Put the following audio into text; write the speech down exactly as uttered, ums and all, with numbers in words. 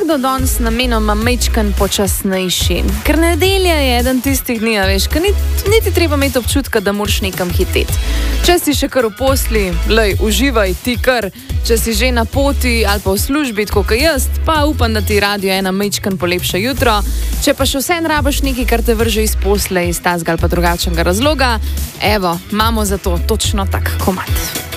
vsakdo danes namenoma mečkan počasnejši. Ker nedelja je eden tistih dni, veš, ker niti, niti treba imeti občutka, da moraš nekam hiteti. Če si še kar v posli, lej, uživaj ti kar. Če si že na poti ali pa v službi, tako kot jaz, pa upam, da ti radio ena mečkan polepša jutro. Če pa še vseeno rabiš nekaj, kar te vrže iz posle, iz tazga ali pa drugačnega razloga, evo, imamo za to točno tak komad.